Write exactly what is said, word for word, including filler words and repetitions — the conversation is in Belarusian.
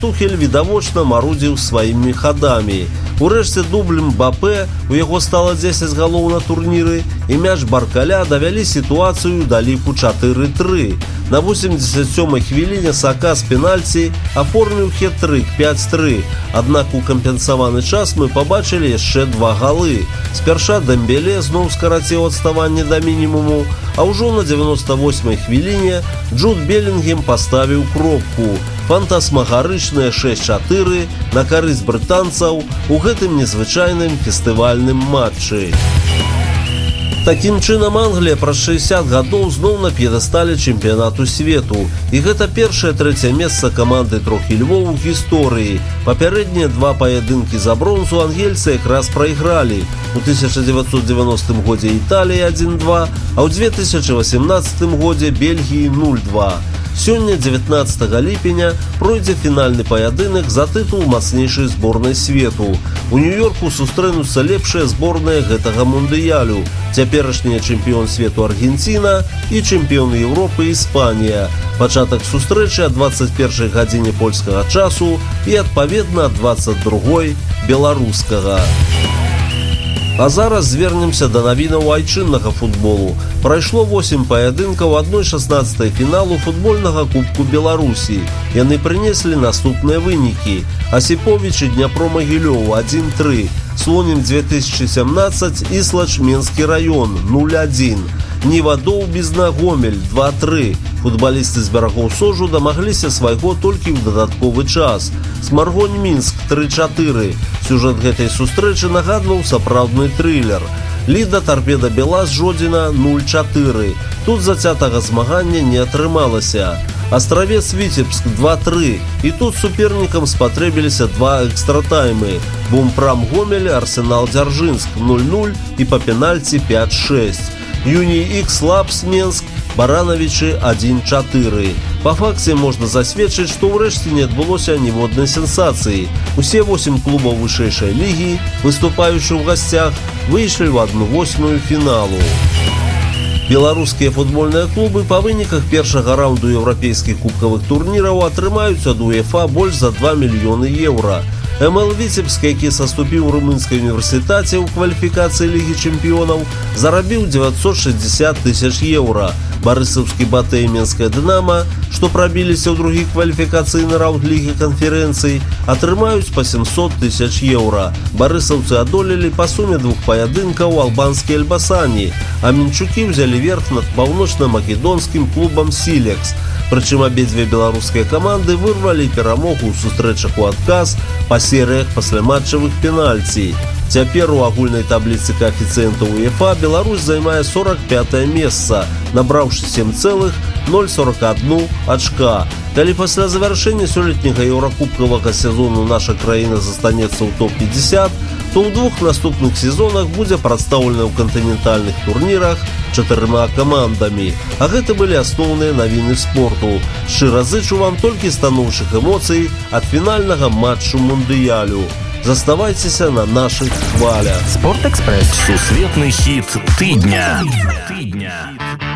Тухель відавочна марудзіў сваімі хадамі. Урэшце дубль Мбапэ, у яго стала дзесяць галоў на турніры, і мяч Баркаля давялі сітуацыю да ліку чатыры тры. На восемьдесят сёмай хвіліне Сака з пенальці аформіў хет-трык пяць тры. Аднак у кампенсаваны час мы пабачылі яшчэ два галы. Спярша Дэмбеле зноў скараціў адставанне да мінімуму, а ўжо на девяносто восьмай хвіліне Джуд Белінгем паставіў кропку. Фантасмагарычныя шэсць чатыры на карысць брытанцаў у гэтым незвычайным фестывальным матчы. Такім чынам, Англія праз шэсцьдзесят гадоў зноў на п'едэстале чэмпіянату свету. І гэта першае трэцяе месца каманды трохі львоў у гісторыі. Папярэднія два паядынкі за бронзу ангельцы якраз прайгралі. У тысяча девятьсот девяностым годзе Італіі адзін два, а ў две тысячы восемнадцатым годзе Бельгіі нуль два. Сёння, дзевятнаццатага ліпеня, пройдзе фінальны паядынак за тытул мацнейшай зборнай свету. У Нью-Йорку сустрэнуцца лепшыя зборныя гэтага мундыялю. Цяперашняя чэмпіён свету Аргенціна і чэмпіён Еўропы Іспанія. Пачатак сустрэчы о двадцать першай гадзіне польскага часу і, адпаведна, двадцать другой беларускага. А зараз звернемся да навінаў айчыннага футболу. Прайшло восемь паядынкаў адной шаснаццатай фіналу футбольнага кубку Беларусі. Яны прынеслі наступныя вынікі. Асіповіч і Дняпро-Магілёў адзін тры, Слонім две тысячи семнадцать і Слачменскі раён нуль адзін. Ніва-Доўбізна Гомель два тры. Футбалісты з берагоў Сожу дамагліся свайго толькі ў дадатковы час. Смаргонь-Мінск тры чатыры. Сюжэт гэтай сустрэчы нагадваў сапраўдны трылер. Ліда Тарпеда Белас Жодзіна нуль чатыры. Тут зацятага змагання не атрымалася. Астравец Віцебск два тры. І тут супернікам спатрэбіліся два экстратаймы. Бумпрам Гомель, Арсенал Дзяржынск нуль нуль і па пенальці пять шесть. Юни-Ікс Лапс Менск, Баранавічы адзін чатыры. Па факце можна засведчыць, што ўрэшце не адбылося ніводнай сенсацыі. Усе восемь клубаў вышэйшай лігі, выступаючы ў гасцях, выйшлі ў адну восьмую фіналу. Беларускія футбольныя клубы па выніках першага раунду еўрапейскіх кубкавых турніраў атрымаюць ад УЕФА больш за два мільёны еўра. эм эл Віцебск, які саступіў у румынскай універсітэце ў кваліфікацыі Лігі чэмпіёнаў, зарабіў девятьсот шестьдесят тысяч еўра. Барысаўскі Батэй і Менская Дынама, што прабіліся ў другі кваліфікацыйны раунд Лігі канферэнцый, атрымаюць па семьсот тысяч еўра. Барысаўцы адолелі па суме двух паядынкаў албанскі Эльбасані, а мінчукі ўзялі верх над паўночна-македонскім клубам Сілекс. Прычым абедзве беларускія каманды вырвалі перамогу ў сустрэчах у адказ па серыях пасляматчавых пенальці. Цяпер у агульнай табліцы каэфіцыентаў УЕФА Беларусь займае сорок пятае месца, набраўшы сем цэлых ноль сорок адну ачка. Калі пасля завяршэння сёлетняга еўракубкавага сезону наша краіна застанецца ў топ пятьдесят, то ў двух наступных сезонах будзе прадстаўлена ў кантынентальных турнірах чатырма камандамі. А гэта былі асноўныя навіны спорту. Шчыра зычу вам толькі станоўчых эмоцый ад фінальнага матчу мундыялю. Заставайцеся на наших хвалях. Спортэкспрэс. Сусветны хіт тыдня. Тыдня.